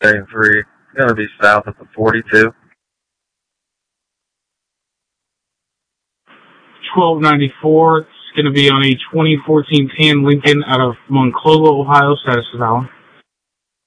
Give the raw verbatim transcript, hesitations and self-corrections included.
Heading three. It's going to be south of the forty-two. twelve ninety-four. It's going to be on a twenty fourteen Tan Lincoln out of Monclova, Ohio. Status is valid.